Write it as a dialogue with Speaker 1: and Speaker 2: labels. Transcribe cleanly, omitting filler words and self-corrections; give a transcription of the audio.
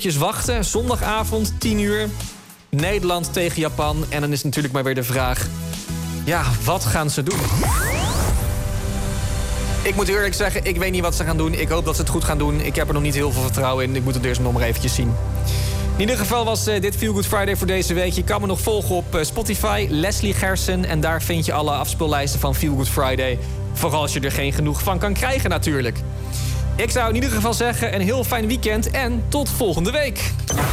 Speaker 1: wachten. Zondagavond, 10 uur. Nederland tegen Japan. En dan is natuurlijk maar weer de vraag... ja, wat gaan ze doen? Ik moet eerlijk zeggen, ik weet niet wat ze gaan doen. Ik hoop dat ze het goed gaan doen. Ik heb er nog niet heel veel vertrouwen in. Ik moet het eerst nog maar eventjes zien. In ieder geval was dit Feel Good Friday voor deze week. Je kan me nog volgen op Spotify, Leslie Gersen. En daar vind je alle afspeellijsten van Feel Good Friday. Vooral als je er geen genoeg van kan krijgen natuurlijk. Ik zou in ieder geval zeggen, een heel fijn weekend en tot volgende week.